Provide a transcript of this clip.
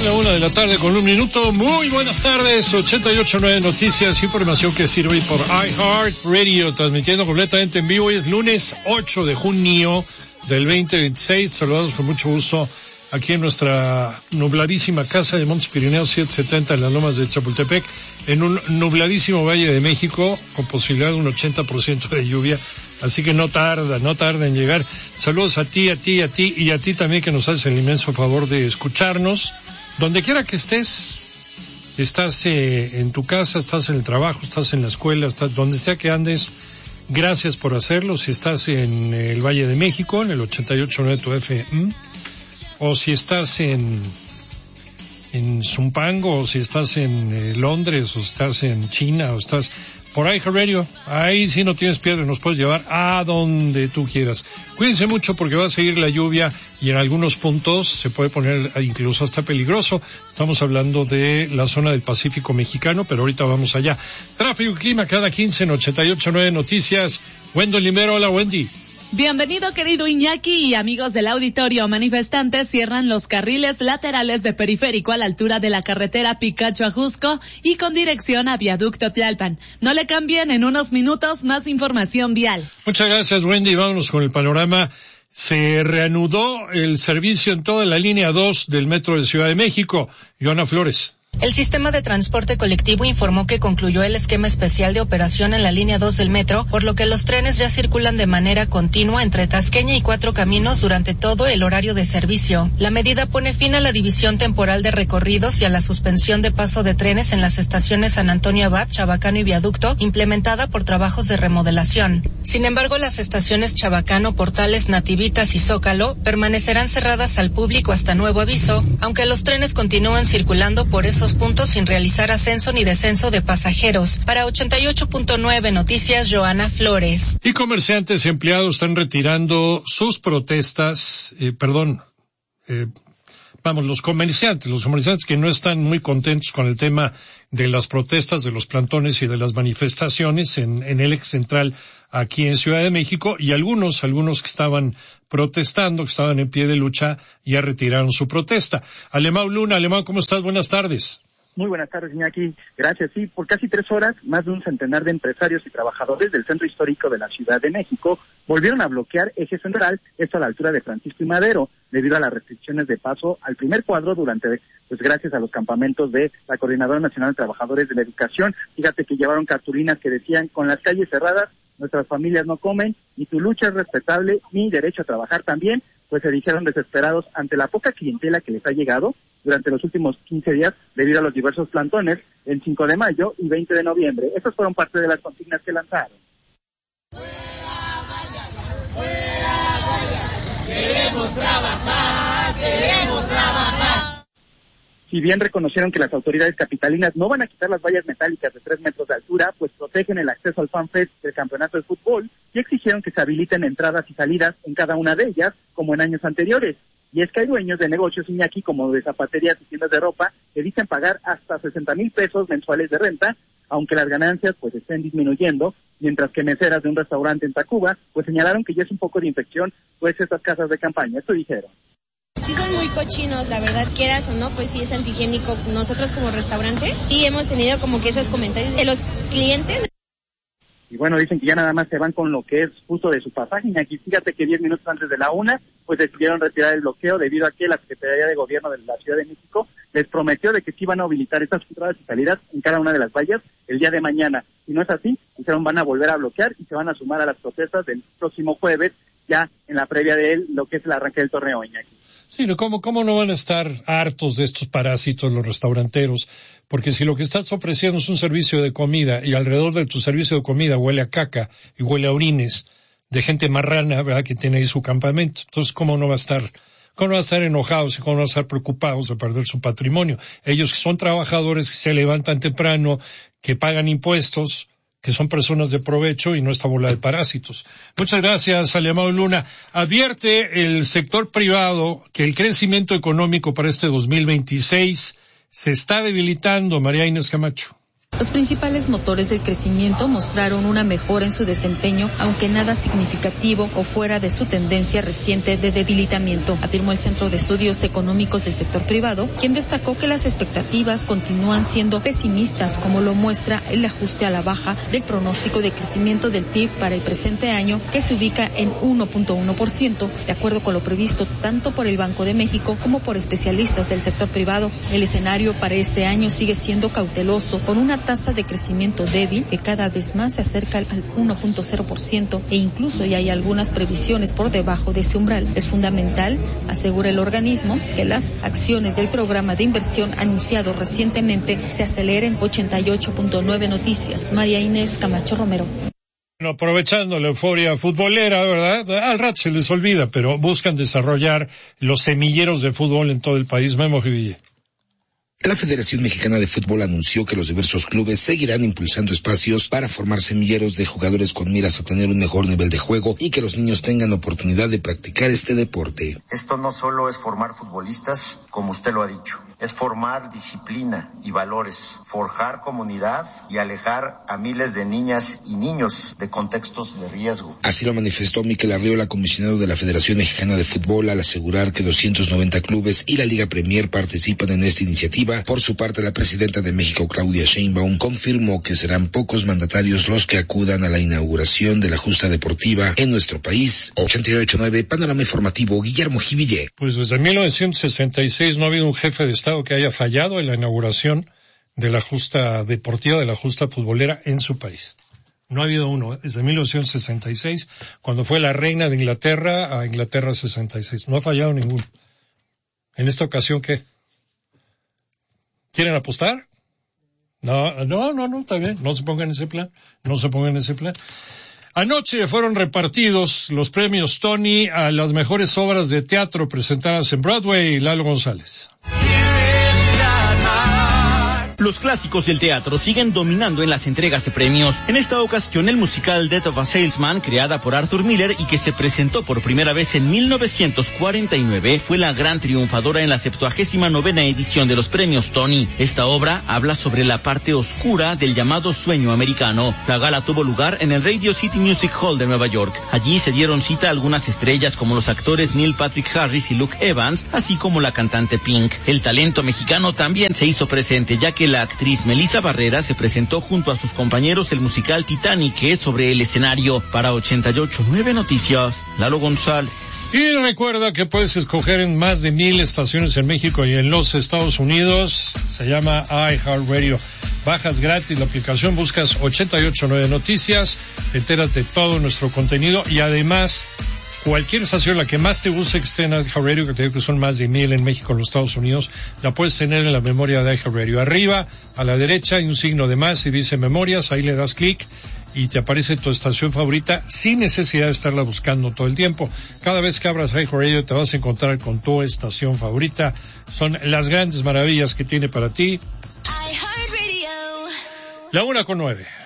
1:01 p.m. Muy buenas tardes, 88.9 Noticias, información que sirve por iHeartRadio, transmitiendo completamente en vivo. Hoy es lunes 8 de junio del 2026. Saludamos con mucho gusto aquí en nuestra nubladísima casa de Montes Pirineos 770 en las Lomas de Chapultepec, en un nubladísimo Valle de México, con posibilidad de un 80% de lluvia. Así que no tarda en llegar. Saludos a ti y a ti también, que nos haces el inmenso favor de escucharnos. Donde quiera que estés, estás en tu casa, estás en el trabajo, estás en la escuela, estás donde sea que andes, gracias por hacerlo. Si estás en el Valle de México, en el 88.9 tu FM, o si estás en Zumpango, o si estás en Londres, o estás en China, o estás por iHeartRadio, ahí sí no tienes piedra, nos puedes llevar a donde tú quieras. Cuídense mucho porque va a seguir la lluvia y en algunos puntos se puede poner incluso hasta peligroso. Estamos hablando de la zona del Pacífico mexicano, pero ahorita vamos allá. Tráfico y clima cada 15 en 88.9 Noticias. Wendy Limero, hola Wendy. Bienvenido, querido Iñaki y amigos del auditorio. Manifestantes cierran los carriles laterales de Periférico a la altura de la carretera Picacho-Ajusco y con dirección a Viaducto Tlalpan. No le cambien, en unos minutos más información vial. Muchas gracias, Wendy. Vámonos con el panorama. Se reanudó el servicio en toda la línea 2 del Metro de Ciudad de México. Joana Flores. El sistema de transporte colectivo informó que concluyó el esquema especial de operación en la línea 2 del metro, por lo que los trenes ya circulan de manera continua entre Tasqueña y Cuatro Caminos durante todo el horario de servicio. La medida pone fin a la división temporal de recorridos y a la suspensión de paso de trenes en las estaciones San Antonio Abad, Chabacano y Viaducto, implementada por trabajos de remodelación. Sin embargo, las estaciones Chabacano, Portales, Nativitas y Zócalo permanecerán cerradas al público hasta nuevo aviso, aunque los trenes continúan circulando por esos puntos sin realizar ascenso ni descenso de pasajeros. Para 88.9 Noticias, Joana Flores. Y comerciantes y empleados están retirando sus protestas, los comerciantes que no están muy contentos con el tema de las protestas, de los plantones y de las manifestaciones en el eje central aquí en Ciudad de México, y algunos que estaban protestando, que estaban en pie de lucha, ya retiraron su protesta. Alemão Luna, ¿cómo estás? Buenas tardes. Muy buenas tardes, Iñaki. Gracias. Sí, por casi 3 horas, más de un centenar de empresarios y trabajadores del centro histórico de la Ciudad de México volvieron a bloquear eje central, esto a la altura de Francisco y Madero, debido a las restricciones de paso al primer cuadro gracias a los campamentos de la Coordinadora Nacional de Trabajadores de la Educación. Fíjate que llevaron cartulinas que decían: con las calles cerradas, nuestras familias no comen, y tu lucha es respetable, mi derecho a trabajar también. Pues se dijeron desesperados ante la poca clientela que les ha llegado durante los últimos 15 días debido a los diversos plantones el 5 de mayo y 20 de noviembre. Estas fueron parte de las consignas que lanzaron. Fuera vallas, queremos trabajar, queremos trabajar. Si bien reconocieron que las autoridades capitalinas no van a quitar las vallas metálicas de 3 metros de altura, pues protegen el acceso al FanFest del campeonato de fútbol, y exigieron que se habiliten entradas y salidas en cada una de ellas, como en años anteriores. Y es que hay dueños de negocios, Iñaki, como de zapaterías y tiendas de ropa, que dicen pagar hasta 60,000 pesos mensuales de renta, aunque las ganancias pues estén disminuyendo, mientras que meseras de un restaurante en Tacuba pues señalaron que ya es un poco de infección pues estas casas de campaña. Esto dijeron. Sí son muy cochinos, la verdad, quieras o no, pues sí es antihigiénico nosotros como restaurante, y hemos tenido como que esos comentarios de los clientes. Y bueno, dicen que ya nada más se van con lo que es justo de su pasaje. Y aquí fíjate que 10 minutos antes de la 1, pues decidieron retirar el bloqueo debido a que la Secretaría de Gobierno de la Ciudad de México les prometió de que sí van a habilitar estas entradas y salidas en cada una de las vallas el día de mañana. Si no es así, dijeron van a volver a bloquear y se van a sumar a las protestas del próximo jueves, ya en la previa de lo que es el arranque del torneo, Iñaki. Sí, ¿cómo no van a estar hartos de estos parásitos los restauranteros? Porque si lo que estás ofreciendo es un servicio de comida y alrededor de tu servicio de comida huele a caca y huele a orines de gente marrana, ¿verdad?, que tiene ahí su campamento. Entonces, ¿cómo no va a estar enojados y cómo no van a estar preocupados de perder su patrimonio? Ellos que son trabajadores, que se levantan temprano, que pagan impuestos, que son personas de provecho y no esta bola de parásitos. Muchas gracias, Alemão Luna. Advierte el sector privado que el crecimiento económico para este 2026 se está debilitando. María Inés Camacho. Los principales motores del crecimiento mostraron una mejora en su desempeño, aunque nada significativo o fuera de su tendencia reciente de debilitamiento, afirmó el Centro de Estudios Económicos del Sector Privado, quien destacó que las expectativas continúan siendo pesimistas, como lo muestra el ajuste a la baja del pronóstico de crecimiento del PIB para el presente año, que se ubica en 1.1%, de acuerdo con lo previsto tanto por el Banco de México como por especialistas del sector privado. El escenario para este año sigue siendo cauteloso, con una tasa de crecimiento débil que cada vez más se acerca al 1.0% e incluso ya hay algunas previsiones por debajo de ese umbral. Es fundamental, asegura el organismo, que las acciones del programa de inversión anunciado recientemente se aceleren. 88.9 Noticias, María Inés Camacho Romero. Bueno, aprovechando la euforia futbolera, ¿verdad? Al rato se les olvida, pero buscan desarrollar los semilleros de fútbol en todo el país. Memo Jiville. La Federación Mexicana de Fútbol anunció que los diversos clubes seguirán impulsando espacios para formar semilleros de jugadores con miras a tener un mejor nivel de juego y que los niños tengan oportunidad de practicar este deporte. Esto no solo es formar futbolistas, como usted lo ha dicho, es formar disciplina y valores, forjar comunidad y alejar a miles de niñas y niños de contextos de riesgo. Así lo manifestó Miquel Arriola, comisionado de la Federación Mexicana de Fútbol, al asegurar que 290 clubes y la Liga Premier participan en esta iniciativa. Por su parte, la presidenta de México, Claudia Sheinbaum, confirmó que serán pocos mandatarios los que acudan a la inauguración de la justa deportiva en nuestro país. 88.9, Panorama Informativo, Guillermo Jiville. Pues desde 1966 no ha habido un jefe de Estado que haya fallado en la inauguración de la justa deportiva, de la justa futbolera en su país. No ha habido uno, desde 1966, cuando fue la reina de Inglaterra a Inglaterra 66. No ha fallado ninguno. En esta ocasión, ¿qué? ¿Quieren apostar? No, está bien. No se pongan en ese plan. Anoche fueron repartidos los premios Tony a las mejores obras de teatro presentadas en Broadway. Lalo González. Los clásicos del teatro siguen dominando en las entregas de premios. En esta ocasión, el musical Death of a Salesman, creada por Arthur Miller y que se presentó por primera vez en 1949, fue la gran triunfadora en la 79ª edición de los premios Tony. Esta obra habla sobre la parte oscura del llamado sueño americano. La gala tuvo lugar en el Radio City Music Hall de Nueva York. Allí se dieron cita algunas estrellas como los actores Neil Patrick Harris y Luke Evans, así como la cantante Pink. El talento mexicano también se hizo presente, ya que la actriz Melissa Barrera se presentó junto a sus compañeros el musical Titanic sobre el escenario. Para 88.9 Noticias, Lalo González. Y recuerda que puedes escoger en más de 1,000 estaciones en México y en los Estados Unidos. Se llama iHeartRadio. Bajas gratis la aplicación, buscas 88.9 Noticias, te enteras de todo nuestro contenido y además cualquier estación, la que más te guste que esté en iHeartRadio, que te digo que son más de 1,000 en México, en los Estados Unidos, la puedes tener en la memoria de iHeartRadio. Arriba, a la derecha, hay un signo de más y dice memorias, ahí le das clic y te aparece tu estación favorita sin necesidad de estarla buscando todo el tiempo. Cada vez que abras iHeartRadio te vas a encontrar con tu estación favorita. Son las grandes maravillas que tiene para ti. La 1:09.